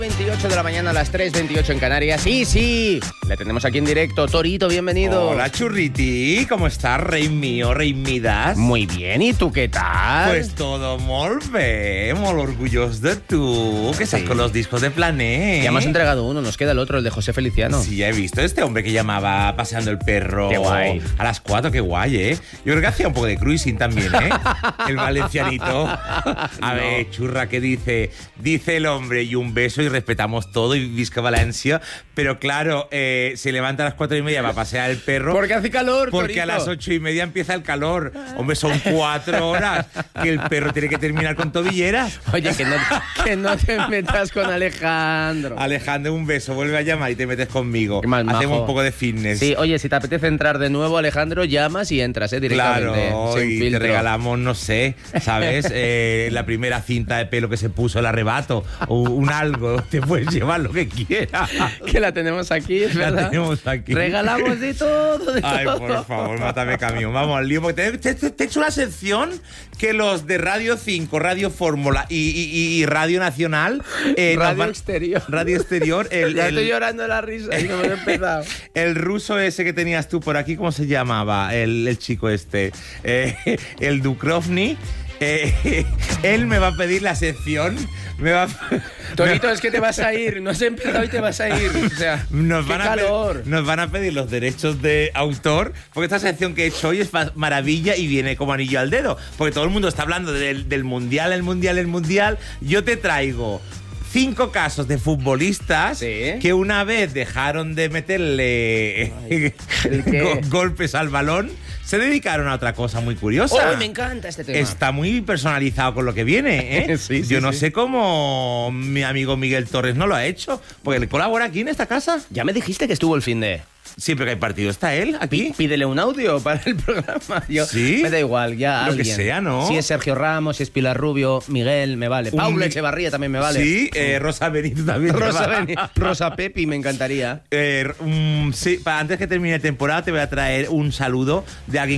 28 de la mañana a las 3:28 en Canarias. Sí, le tenemos aquí en directo. Torito, bienvenido. Hola, churriti, ¿cómo estás, rey mío, rey Midas? Muy bien, ¿y tú qué tal? Pues todo molt bé, molt orgulloso de tú, que estás con los discos de Plané. Ya hemos entregado uno, nos queda el otro, el de José Feliciano. Sí, ya he visto este hombre que llamaba Paseando el Perro. Qué guay. A las 4, qué guay, ¿eh? Yo creo que hacía un poco de cruising también, ¿eh? El valencianito. A ver, churra, ¿qué dice? Dice el hombre, y un beso y respetamos todo y visca Valencia, pero claro, se levanta a las 4:30 para pasear el perro. Porque hace calor, Porque Torito. a las 8:30 empieza el calor. Hombre, son 4 horas que el perro tiene que terminar con tobilleras. Oye, que no te metas con Alejandro. Alejandro, un beso, vuelve a llamar y te metes conmigo. Qué más Hacemos majo. un poco de fitness. Sí, oye, si te apetece entrar de nuevo, Alejandro, llamas y entras, directamente. Claro, sin y filtro. te regalamos, no sé, ¿sabes? La primera cinta de pelo que se puso, el arrebato, o un algo, te puedes llevar lo que quieras. Que la tenemos aquí, es verdad. La tenemos aquí. Regalamos de todo, de Ay, todo. por favor, mátame camión. Vamos al lío, porque te he hecho una sección que los de Radio 5, Radio Fórmula y Radio Nacional... Radio Exterior. Radio Exterior. Ya estoy llorando de la risa y no me he empezado. El ruso ese que tenías tú por aquí, ¿cómo se llamaba? El chico este. El Dukrovny. Él me va a pedir la sección. Torito, es que te vas a ir. No has empezado y te vas a ir. O sea, nos qué calor. nos van a pedir los derechos de autor, porque esta sección que he hecho hoy es maravilla y viene como anillo al dedo, porque todo el mundo está hablando del mundial, el mundial. Yo te traigo 5 casos de futbolistas que una vez dejaron de meterle golpes al balón, se dedicaron a otra cosa muy curiosa. ¡Oh, me encanta este tema! Está muy personalizado con lo que viene, ¿eh? Sí, Yo no sé cómo mi amigo Miguel Torres no lo ha hecho, porque él colabora aquí en esta casa. Ya me dijiste que estuvo el fin de... Siempre que hay partido está él aquí. Pídele un audio para el programa. Yo, ¿Sí? Me da igual, ya Lo alguien. que sea, ¿no? Si es Sergio Ramos, si es Pilar Rubio, Miguel, me vale. Paula Echevarría también me vale. Sí, Rosa Benito también. Rosa Pepi, me encantaría. Sí, antes que termine temporada te voy a traer un saludo de alguien